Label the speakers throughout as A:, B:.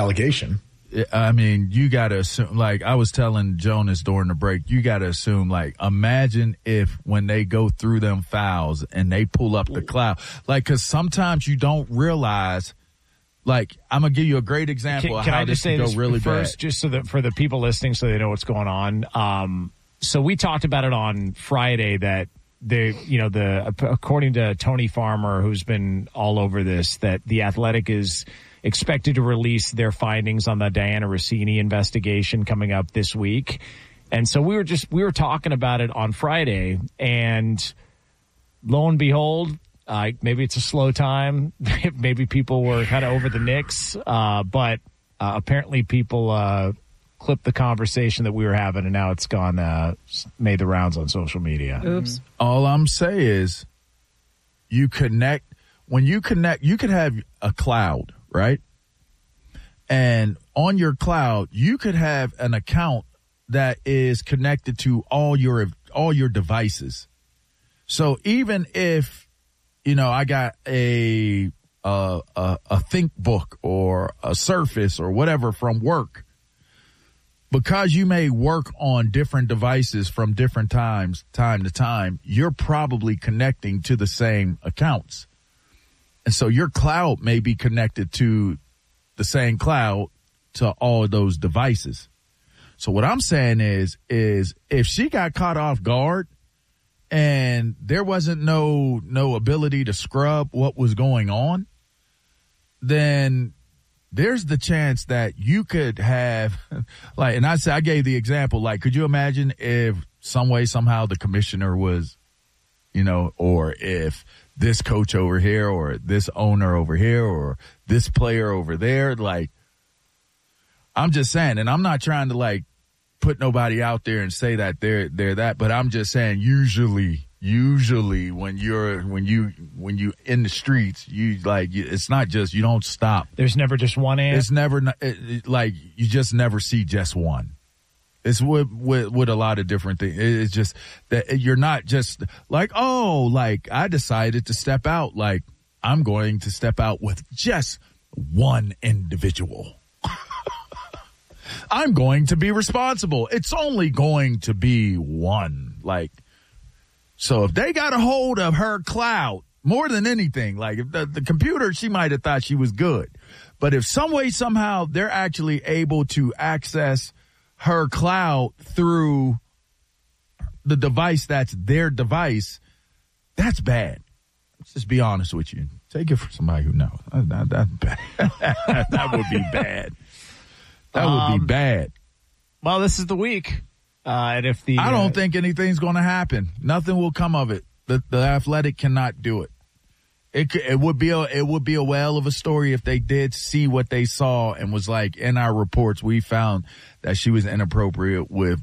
A: allegation.
B: I mean, you got to assume, like I was telling Jonas during the break, you got to assume, like, imagine if when they go through them fouls and they pull up the cloud, like, because sometimes you don't realize, like, I'm going to give you a great example of how this can go really bad.
C: Just so that for the people listening so they know what's going on. So we talked about it on Friday that according to Tony Farmer, who's been all over this, that The Athletic is expected to release their findings on the Diana Rossini investigation coming up this week. And so we were talking about it on Friday, and lo and behold, maybe it's a slow time. Maybe people were kind of over the Knicks, but apparently people clipped the conversation that we were having, and now it's gone, made the rounds on social media.
D: Oops.
B: All I'm saying is you could have a cloud, right? And on your cloud, you could have an account that is connected to all your devices. So even if, I got a ThinkBook or a Surface or whatever from work, because you may work on different devices from different time to time, you're probably connecting to the same accounts. And so your cloud may be connected to the same cloud to all of those devices. So what I'm saying is if she got caught off guard and there wasn't no ability to scrub what was going on, then there's the chance that you could have, like, and I gave the example, like, could you imagine if some way, somehow the commissioner was, or if this coach over here or this owner over here or this player over there, like, I'm just saying, and I'm not trying to, like, put nobody out there and say that they're that, but I'm just saying usually when you in the streets, you like, it's not just, you don't stop.
C: There's never just one ant.
B: It's never like, you just never see just one. It's with a lot of different things. It's just that you're not just like, oh, like I decided to step out. Like I'm going to step out with just one individual. I'm going to be responsible. It's only going to be one. Like, so if they got a hold of her cloud, more than anything, like if the computer, she might have thought she was good. But if some way, somehow they're actually able to access her cloud through the device that's their device, that's bad. Let's just be honest with you. Take it for somebody who knows. That's bad. That would be bad. That would be bad.
C: Well, this is the week. And if
B: I don't think anything's going to happen. Nothing will come of it. The Athletic cannot do it. It would be a whale of a story if they did see what they saw and was like, in our reports, we found that she was inappropriate with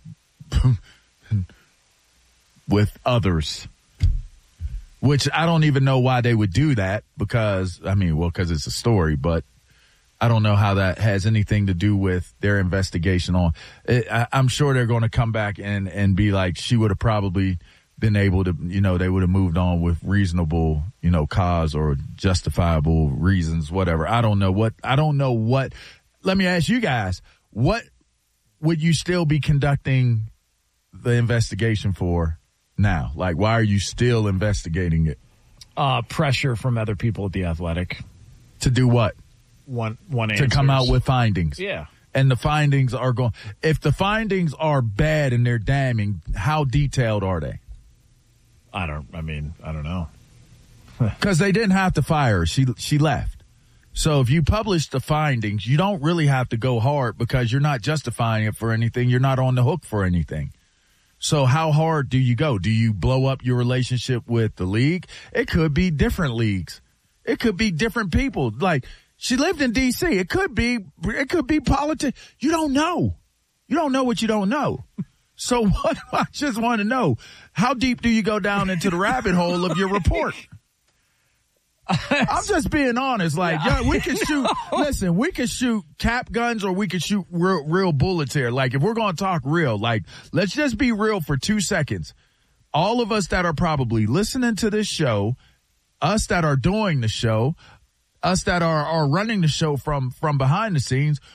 B: others. Which I don't even know why they would do that because it's a story, but I don't know how that has anything to do with their investigation on it. I'm sure they're going to come back and be like, she would have probably been able to, they would have moved on with reasonable, cause or justifiable reasons, whatever. I don't know what, let me ask you guys, what would you still be conducting the investigation for now? Like, why are you still investigating it?
C: Pressure from other people at The Athletic.
B: To do what?
C: One answer.
B: To come out with findings.
C: Yeah.
B: And the findings are if the findings are bad and they're damning, how detailed are they?
C: I don't know.
B: Because they didn't have to fire her. She left. So if you publish the findings, you don't really have to go hard because you're not justifying it for anything. You're not on the hook for anything. So how hard do you go? Do you blow up your relationship with the league? It could be different leagues. It could be different people. Like, she lived in D.C. It could be politics. You don't know. You don't know what you don't know. So what? I just want to know, how deep do you go down into the rabbit hole of your report? I'm just being honest. Like, we can shoot. Listen, we can shoot cap guns or we can shoot real bullets here. Like, if we're going to talk real, like, let's just be real for 2 seconds. All of us that are probably listening to this show, us that are doing the show, us that are running the show from behind the scenes,